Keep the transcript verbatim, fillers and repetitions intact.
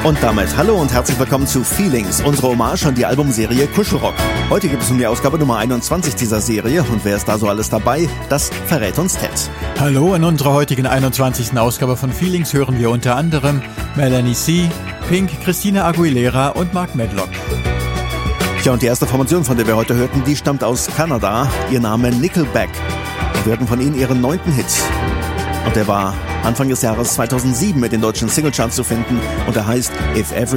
Und damit hallo und herzlich willkommen zu Feelings, unsere Hommage an die Albumserie Kuschelrock. Heute gibt es nun die Ausgabe Nummer einundzwanzig dieser Serie und wer ist da so alles dabei, das verrät uns Ted. Hallo, in unserer heutigen einundzwanzigsten Ausgabe von Feelings hören wir unter anderem Melanie C., Pink, Christina Aguilera und Mark Medlock. Tja, und die erste Formation, von der wir heute hörten, die stammt aus Kanada, ihr Name Nickelback. Und wir hörten von ihnen ihren neunten Hit. Und der war Anfang des Jahres zweitausendsieben mit den deutschen Singlecharts zu finden und er heißt If Every